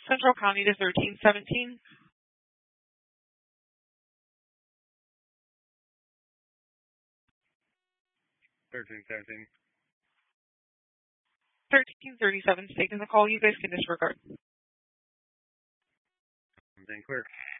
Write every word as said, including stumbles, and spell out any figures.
Central County to thirteen seventeen. thirteen seventeen. thirteen thirty-seven, taking the call. You guys can disregard. Everything clear.